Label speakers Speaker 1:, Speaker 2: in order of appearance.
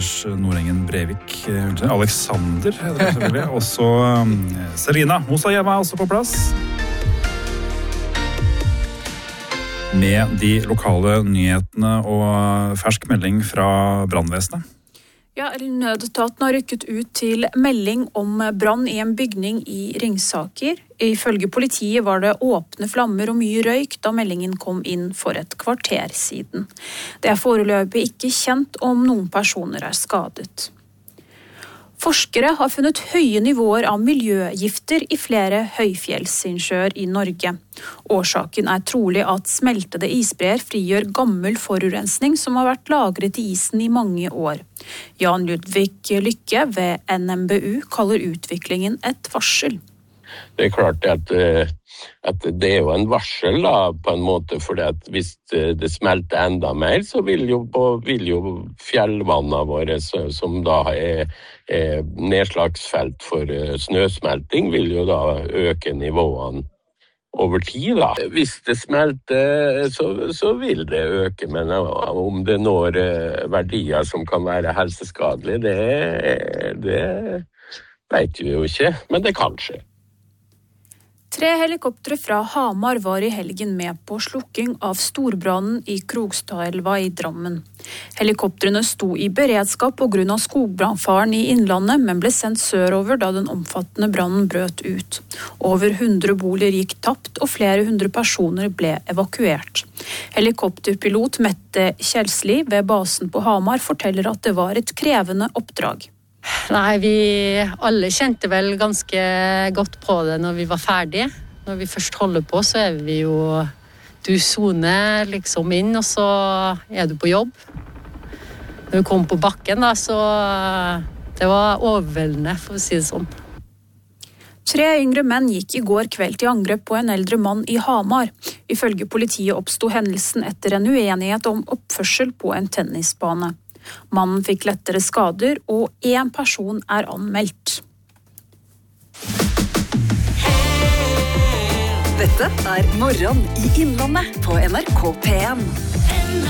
Speaker 1: Nordengen Brevik, Alexander heter det selvfølgelig, også Selina Mosajeva er også på plass. Med de lokale nyhetene og fersk melding fra brannvesenet.
Speaker 2: Ja, nødetaten har rykket ut til melding om brann i en bygning i Ringsaker. Ifølge politiet var det åpne flammer og mye røyk da meldingen kom inn for et kvarter siden. Det er foreløpig ikke kjent om noen personer er skadet. Forskere har funnet høye nivåer av miljøgifter i flere høyfjellsinnsjøer i Norge. Årsaken er trolig at smeltede isbreer frigjør gammel forurensning som har vært lagret i isen i mange år. Jan Ludvig Lykke ved NMBU kaller utviklingen et varsel.
Speaker 3: Det er klart at det er jo en varsel da, på en måte, fordi at hvis det smelter enda mer, så vil jo fjellvannene våre, som da er nedslagsfelt for snøsmelting, vil jo da øke nivåene over tid. Da. Hvis det smelter, så vil det øke, men om det når verdier som kan være helseskadelige, det vet vi jo ikke, men det kan skje.
Speaker 2: 3 helikoptre fra Hamar var i helgen med på slukking av storbrannen i Krokstadelva i Drammen. Helikoptrene sto i beredskap på grunn av skogbrannfaren i innlandet, men ble sendt sørover da den omfattende brannen brøt ut. Over 100 boliger gikk tapt, og flere hundre personer ble evakuert. Helikopterpilot Mette Kjelsli ved basen på Hamar forteller at det var et krevende oppdrag.
Speaker 4: Nei, vi alle kjente vel ganske godt på det når vi var ferdige. Når vi først holder på, så er vi jo du zoner liksom inn, og så er du på jobb. Når vi kom på bakken da, så det var overveldende, for å si det sånn.
Speaker 2: 3 yngre menn gikk i går kveld til angrep på en eldre mann i Hamar. Ifølge politiet oppstod hendelsen etter en uenighet om oppførsel på en tennisbane. Mannen fikk lettere skader, og 1 person er anmeldt.
Speaker 5: Dette er Morgen i Innlandet på NRK P1.